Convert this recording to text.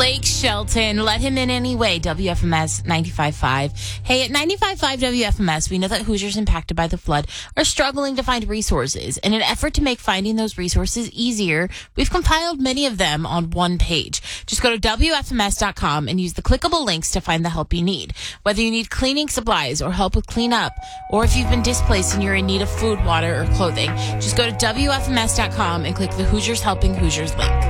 Blake Shelton, let him in anyway, WFMS 95.5. Hey, at 95.5 WFMS, we know that Hoosiers impacted by the flood are struggling to find resources. In an effort to make finding those resources easier, we've compiled many of them on one page. Just go to WFMS.com and use the clickable links to find the help you need. Whether you need cleaning supplies or help with cleanup, or if you've been displaced and you're in need of food, water, or clothing, just go to WFMS.com and click the Hoosiers Helping Hoosiers link.